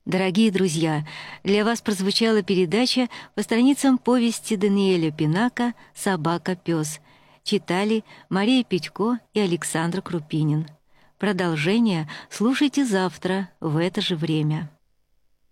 Дорогие друзья, для вас прозвучала передача по страницам повести Даниэля Пинака «Собака-пёс». Читали Мария Петько и Александр Крупинин. Продолжение слушайте завтра в это же время.